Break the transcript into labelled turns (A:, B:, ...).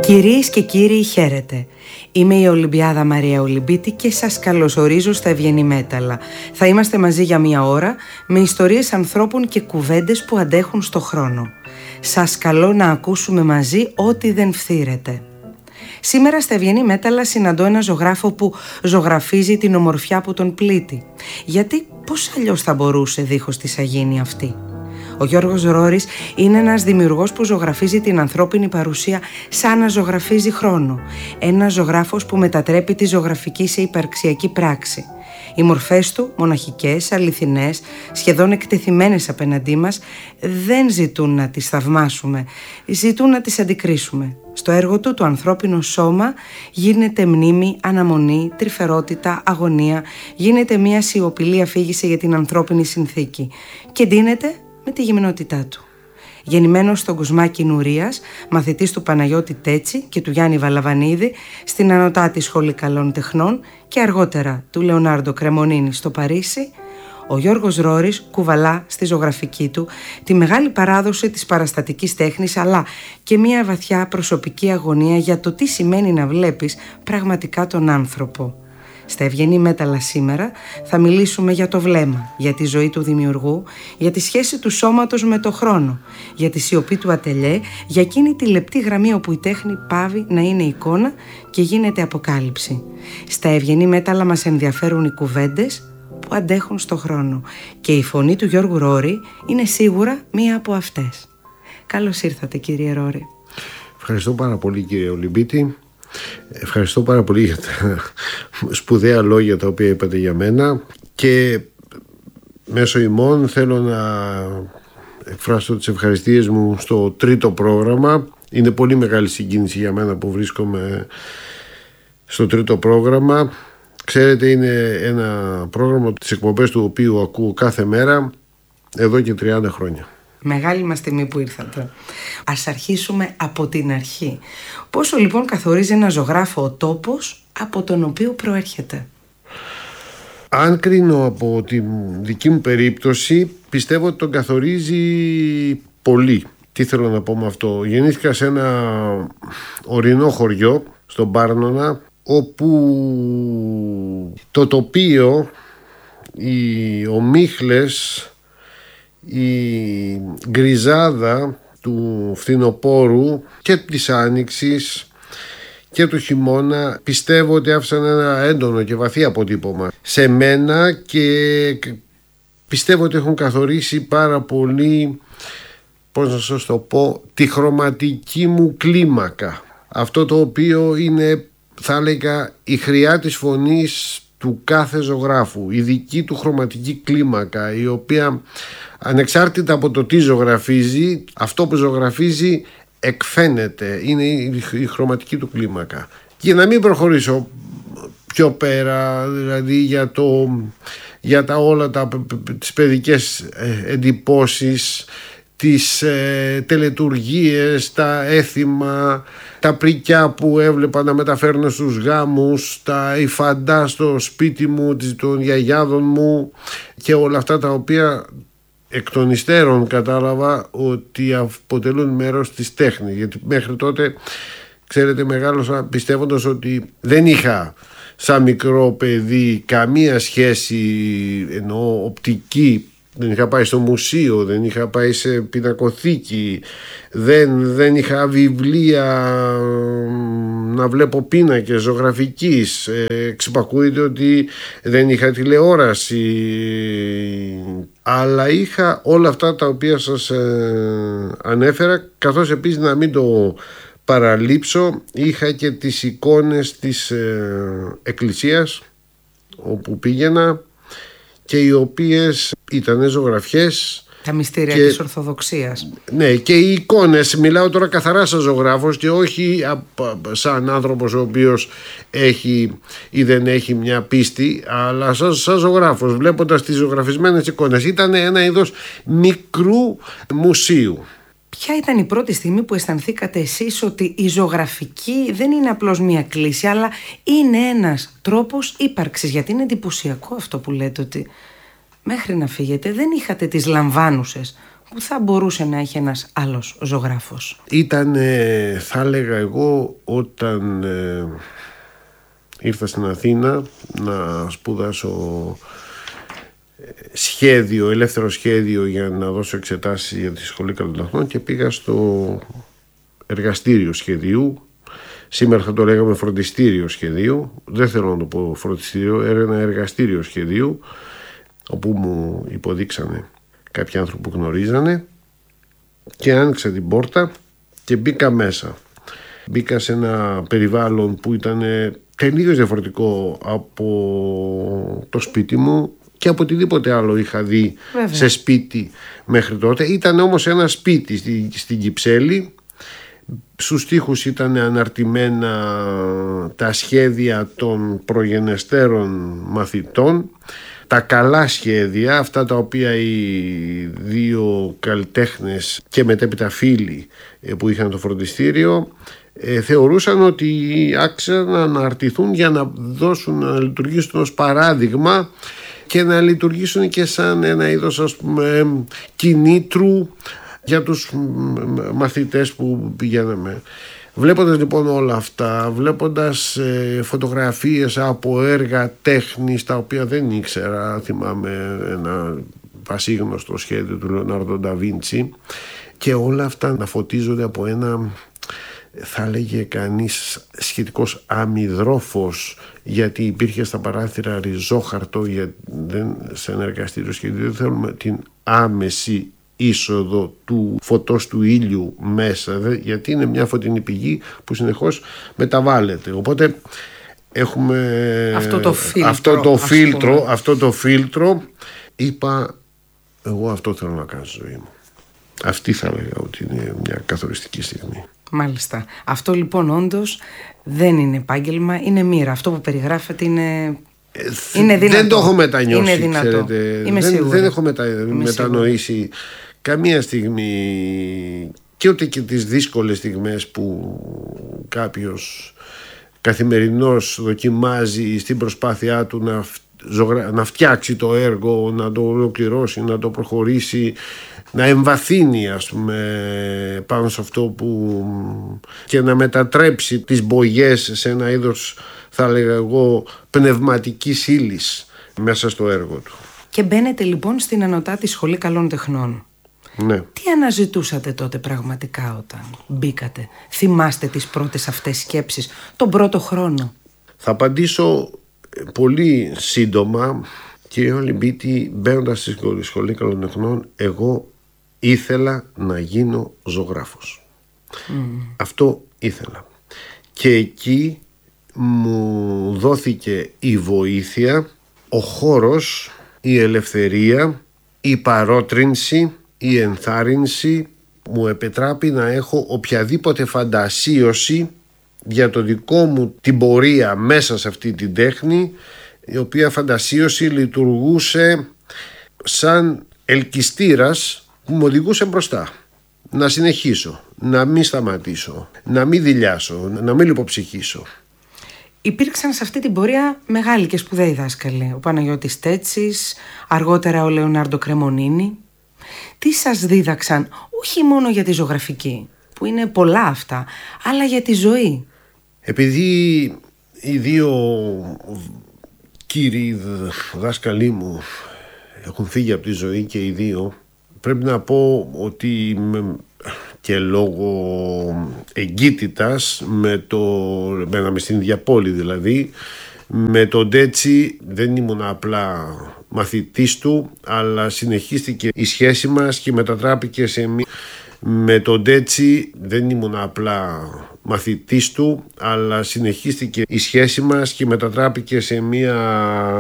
A: Κυρίες και κύριοι, χαίρετε. Είμαι η Ολυμπιάδα Μαρία Ολυμπίτη και σας καλωσορίζω στα Ευγενή Μέταλλα. Θα είμαστε μαζί για μία ώρα με ιστορίες ανθρώπων και κουβέντες που αντέχουν στο χρόνο. Σας καλώ να ακούσουμε μαζί ό,τι δεν φθήρεται. Σήμερα στα Ευγενή Μέταλλα συναντώ ένα ζωγράφο που ζωγραφίζει την ομορφιά που τον πλήττει. Γιατί πώς αλλιώς θα μπορούσε δίχως τη σαγήνη αυτή? Ο Γιώργος Ρόρης είναι ένας δημιουργός που ζωγραφίζει την ανθρώπινη παρουσία σαν να ζωγραφίζει χρόνο. Ένας ζωγράφος που μετατρέπει τη ζωγραφική σε υπαρξιακή πράξη. Οι μορφές του, μοναχικές, αληθινές, σχεδόν εκτεθειμένες απέναντί μας, δεν ζητούν να τις θαυμάσουμε, ζητούν να τις αντικρίσουμε. Στο έργο του το ανθρώπινο σώμα γίνεται μνήμη, αναμονή, τρυφερότητα, αγωνία, γίνεται μια σιωπηλή αφήγηση για την ανθρώπινη συνθήκη και ντύνεται με τη γυμνότητά του. Γεννημένος στον Κοσμάκη Νουρίας, μαθητής του Παναγιώτη Τέτση και του Γιάννη Βαλαβανίδη στην Ανωτάτη Σχολή Καλών Τεχνών και αργότερα του Λεωνάρντο Κρεμονίνη στο Παρίσι, ο Γιώργος Ρόρης κουβαλά στη ζωγραφική του τη μεγάλη παράδοση της παραστατικής τέχνης, αλλά και μια βαθιά προσωπική αγωνία για το τι σημαίνει να βλέπεις πραγματικά τον άνθρωπο. Στα Ευγενή Μέταλλα σήμερα θα μιλήσουμε για το βλέμμα, για τη ζωή του δημιουργού, για τη σχέση του σώματος με το χρόνο, για τη σιωπή του ατελιέ, για εκείνη τη λεπτή γραμμή όπου η τέχνη πάβει να είναι εικόνα και γίνεται αποκάλυψη. Στα Ευγενή Μέταλλα μας ενδιαφέρουν οι κουβέντες που αντέχουν στο χρόνο και η φωνή του Γιώργου Ρόρη είναι σίγουρα μία από αυτές. Καλώς ήρθατε, κύριε Ρόρη.
B: Ευχαριστώ πάρα πολύ, κύριε Ολυμπίτη. Ευχαριστώ πάρα πολύ για τα σπουδαία λόγια τα οποία είπατε για μένα και μέσω ημών θέλω να εκφράσω τις ευχαριστίες μου στο τρίτο πρόγραμμα. Είναι πολύ μεγάλη συγκίνηση για μένα που βρίσκομαι στο τρίτο πρόγραμμα. Ξέρετε, είναι ένα πρόγραμμα τις εκπομπές του οποίου ακούω κάθε μέρα εδώ και 30 χρόνια.
A: Μεγάλη μας τιμή που ήρθατε. Ας αρχίσουμε από την αρχή. Πόσο λοιπόν καθορίζει ένα ζωγράφο ο τόπος από τον οποίο προέρχεται?
B: Αν κρίνω από τη δική μου περίπτωση, πιστεύω ότι τον καθορίζει πολύ. Τι θέλω να πω με αυτό? Γεννήθηκα σε ένα ορεινό χωριό, στον Πάρνονα, όπου το τοπίο, οι ομίχλες, η γκριζάδα του φθινοπόρου και της άνοιξης και του χειμώνα πιστεύω ότι άφησαν ένα έντονο και βαθύ αποτύπωμα σε μένα και πιστεύω ότι έχουν καθορίσει πάρα πολύ, πώς να σας το πω, τη χρωματική μου κλίμακα. Αυτό το οποίο είναι, θα έλεγα, η χρειά της φωνής του κάθε ζωγράφου, η δική του χρωματική κλίμακα, η οποία ανεξάρτητα από το τι ζωγραφίζει, αυτό που ζωγραφίζει εκφαίνεται, είναι η χρωματική του κλίμακα. Και να μην προχωρήσω πιο πέρα, δηλαδή για όλα τις παιδικές εντυπώσεις, τις τελετουργίες, τα έθιμα, τα πρικιά που έβλεπα να μεταφέρουν στους γάμους, τα υφαντά στο σπίτι μου, των γιαγιάδων μου και όλα αυτά τα οποία εκ των υστέρων κατάλαβα ότι αποτελούν μέρος της τέχνης. Γιατί μέχρι τότε, ξέρετε, μεγάλωσα πιστεύοντας ότι δεν είχα σαν μικρό παιδί καμία σχέση, εννοώ οπτική. Δεν είχα πάει στο μουσείο, δεν είχα πάει σε πινακοθήκη, δεν είχα βιβλία να βλέπω πίνακες ζωγραφικής. Ξυπακούεται ότι δεν είχα τηλεόραση, αλλά είχα όλα αυτά τα οποία σας ανέφερα, καθώς επίσης, να μην το παραλείψω, είχα και τις εικόνες της εκκλησίας όπου πήγαινα και οι οποίες ήταν ζωγραφιές. Τα μυστήρια της Ορθοδοξίας. Ναι, και οι εικόνες, μιλάω τώρα καθαρά σαν ζωγράφος και όχι σαν άνθρωπος ο οποίος έχει ή δεν έχει μια πίστη, αλλά σαν ζωγράφος, βλέποντας τις ζωγραφισμένες εικόνες. Ήταν ένα είδος μικρού μουσείου. Ποια ήταν η πρώτη στιγμή που αισθανθήκατε εσείς ότι η ζωγραφική δεν είναι απλώς μία κλίση, αλλά είναι ένας τρόπος ύπαρξης? Γιατί είναι εντυπωσιακό αυτό που λέτε, ότι μέχρι να φύγετε δεν είχατε τις λαμβάνουσες
A: που θα μπορούσε να έχει ένας άλλος ζωγράφος?
B: Ήταν, θα έλεγα εγώ, όταν ήρθα στην Αθήνα να σπουδάσω σχέδιο, ελεύθερο σχέδιο για να δώσω εξετάσεις για τη Σχολή Καλλιτεχνών, και πήγα στο εργαστήριο σχεδίου. Σήμερα θα το λέγαμε φροντιστήριο σχεδίου. Δεν θέλω να το πω φροντιστήριο, era ένα εργαστήριο σχεδίου, όπου μου υποδείξανε κάποιοι άνθρωποι που γνωρίζανε, και άνοιξα την πόρτα και μπήκα μέσα. Μπήκα σε ένα περιβάλλον που ήταν τελείως διαφορετικό από το σπίτι μου και από οτιδήποτε άλλο είχα δει. Βέβαια. Σε σπίτι μέχρι τότε. Ήταν όμως ένα σπίτι στην Κυψέλη. Στους τοίχους ήταν αναρτημένα τα σχέδια των προγενεστέρων μαθητών, τα καλά σχέδια, αυτά τα οποία οι δύο καλλιτέχνες και μετέπειτα φίλοι που είχαν το φροντιστήριο θεωρούσαν ότι άξιζαν να αναρτηθούν για να δώσουν, να λειτουργήσουν ως παράδειγμα και να λειτουργήσουν και σαν ένα είδος, ας πούμε, κινήτρου για τους μαθητές που πηγαίναμε. Βλέποντας λοιπόν όλα αυτά, βλέποντας φωτογραφίες από έργα τέχνης τα οποία δεν ήξερα, θυμάμαι ένα πασίγνωστο σχέδιο του Λεωνάρντο Νταβίντσι, και όλα αυτά να φωτίζονται από ένα, θα λέγε κανείς, σχετικώς αμυδρόφως, γιατί υπήρχε στα παράθυρα ριζόχαρτο, σε ένα εργαστήριο σχέδιο δεν θέλουμε την άμεση είσοδο του φωτός του ήλιου μέσα, γιατί είναι μια φωτεινή πηγή που συνεχώς μεταβάλλεται. Οπότε έχουμε αυτό το φίλτρο. Είπα, εγώ αυτό θέλω να κάνω στη ζωή μου. Αυτή θα έλεγα ότι είναι μια καθοριστική στιγμή.
A: Μάλιστα. Αυτό λοιπόν όντως δεν είναι επάγγελμα, είναι μοίρα. Αυτό που περιγράφεται είναι δυνατό. Δεν το έχω
B: μετανιώσει,
A: είναι
B: ξέρετε. Δεν έχω μετανοήσει καμία στιγμή, και ούτε και τις δύσκολες στιγμές που κάποιος καθημερινός δοκιμάζει στην προσπάθειά του να φτιάξει το έργο, να το ολοκληρώσει, να το προχωρήσει, να εμβαθύνει, ας πούμε, πάνω σε αυτό και να μετατρέψει τις μπογιές σε ένα είδος, θα λέγα εγώ, πνευματικής ύλης μέσα στο έργο του.
A: Και μπαίνετε λοιπόν στην Ανωτάτη Σχολή Καλών Τεχνών.
B: Ναι.
A: Τι αναζητούσατε τότε πραγματικά όταν μπήκατε? Θυμάστε τις πρώτες αυτές σκέψεις, τον πρώτο χρόνο?
B: Θα απαντήσω πολύ σύντομα. Κύριε Ολυμπίτη, μπαίνοντας στη Σχολή Καλών Τεχνών, εγώ ήθελα να γίνω ζωγράφος. Αυτό ήθελα. Και εκεί μου δόθηκε η βοήθεια, ο χώρος, η ελευθερία, η παρότρινση, η ενθάρρυνση, μου επιτράπει να έχω οποιαδήποτε φαντασίωση για το δικό μου την πορεία μέσα σε αυτή την τέχνη, η οποία φαντασίωση λειτουργούσε σαν ελκυστήρας που μου οδηγούσε μπροστά. Να συνεχίσω, να μην σταματήσω, να μην δειλιάσω, να μην λιποψυχήσω.
A: Υπήρξαν σε αυτή την πορεία μεγάλοι και σπουδαίοι δάσκαλοι. Ο Παναγιώτης Τέτσης, αργότερα ο Λεωνάρντο Κρεμονίνη. Τι σας δίδαξαν, όχι μόνο για τη ζωγραφική, που είναι πολλά αυτά, αλλά για τη ζωή?
B: Επειδή οι δύο κύριοι δάσκαλοι μου έχουν φύγει από τη ζωή, και οι δύο, πρέπει να πω ότι και λόγω εγκύτητας μέναμε στην ίδια πόλη, δηλαδή με τον Τέτση δεν ήμουν απλά μαθητής του, αλλά συνεχίστηκε η σχέση μας και μετατράπηκε σε μία. Με τον Τέτση δεν ήμουν απλά μαθητής του, αλλά συνεχίστηκε η σχέση μας και μετατράπηκε σε μία